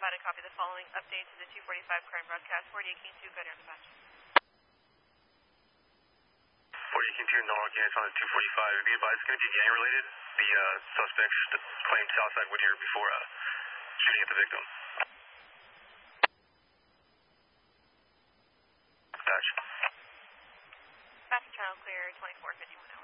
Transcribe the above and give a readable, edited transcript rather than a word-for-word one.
Combat, a copy of the following update to the 245 crime broadcast. 48 King 2, go down to dispatch. 48 King 2, Normal Units on the 245. Be advised, it's going to be gang related. The suspect claimed Southside Whittier before shooting at the victim. Dispatch. Dispatch channel clear, 2451.